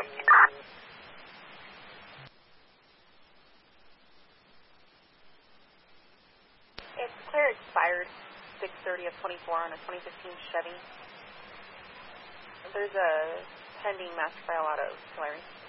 It's clear expired 6/30 of 24 on a 2015 Chevy. There's a pending master file out of Tulare.